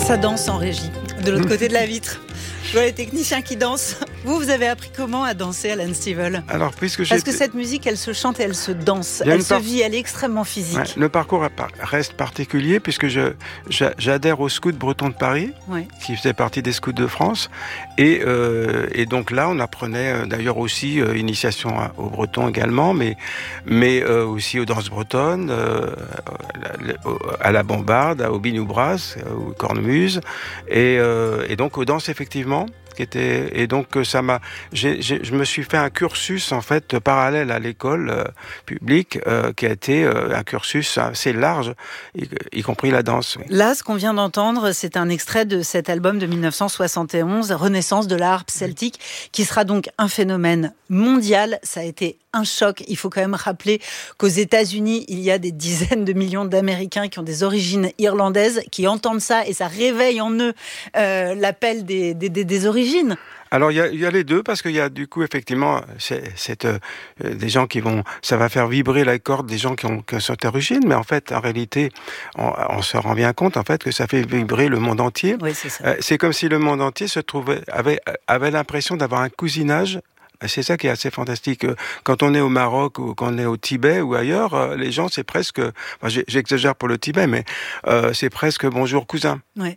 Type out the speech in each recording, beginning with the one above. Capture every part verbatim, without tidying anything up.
Ça danse en régie, de l'autre côté de la vitre. Je vois les techniciens qui dansent. Vous, vous avez appris comment à danser, Alan Stivell ? Alors, puisque j'ai Parce que cette musique, elle se chante et elle se danse. Elle se par... vit, elle est extrêmement physique. Ouais, le parcours reste particulier puisque je, j'adhère au Scout breton de Paris, ouais. qui faisait partie des Scouts de France. Et, euh, et donc là, on apprenait d'ailleurs aussi euh, initiation au breton également, mais, mais euh, aussi aux danses bretonnes, euh, à la bombarde, au biniou brasse, aux cornemuses, et, euh, et donc aux danses effectivement. Qui était, et donc ça m'a, j'ai, j'ai, je me suis fait un cursus en fait parallèle à l'école euh, publique euh, qui a été euh, un cursus assez large, y, y compris la danse. Oui. Là, ce qu'on vient d'entendre, c'est un extrait de cet album de dix-neuf cent soixante et onze, Renaissance de la harpe celtique, qui sera donc un phénomène mondial. Ça a été un choc. Il faut quand même rappeler qu'aux États-Unis, il y a des dizaines de millions d'Américains qui ont des origines irlandaises, qui entendent ça et ça réveille en eux euh, l'appel des, des, des, des origines. Alors il y a, il y a les deux parce qu'il y a du coup effectivement c'est, c'est euh, des gens qui vont, ça va faire vibrer la corde des gens qui ont qui sont d'origine, mais en fait en réalité on, on se rend bien compte en fait que ça fait vibrer le monde entier. Oui, c'est ça. Euh, c'est comme si le monde entier se trouvait avait avait l'impression d'avoir un cousinage. C'est ça qui est assez fantastique. Quand on est au Maroc ou quand on est au Tibet ou ailleurs, les gens c'est presque, enfin, j'exagère pour le Tibet, mais euh, c'est presque bonjour cousin. Oui.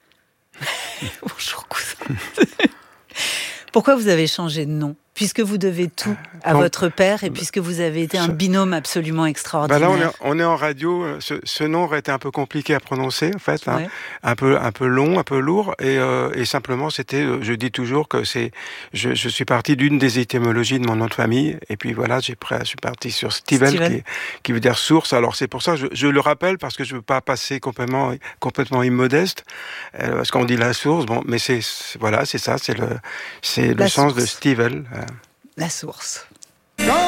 Bonjour cousin. Pourquoi vous avez changé de nom ? Puisque vous devez tout à bon, votre père et puisque vous avez été un binôme absolument extraordinaire. Bah là, on est, on est en radio. Ce, ce nom aurait été un peu compliqué à prononcer, en fait, hein, ouais. un peu, un peu long, un peu lourd, et, euh, et simplement, c'était. Je dis toujours que c'est. Je, je suis parti d'une des étymologies de mon nom de famille, et puis voilà, j'ai pris, je suis parti sur Stivell, qui, qui veut dire source. Alors c'est pour ça, je, je le rappelle parce que je veux pas passer complètement, complètement immodeste, euh, parce qu'on dit la source. Bon, mais c'est, voilà, c'est ça, c'est le, c'est le la sens source. de Stivell. Euh. La source.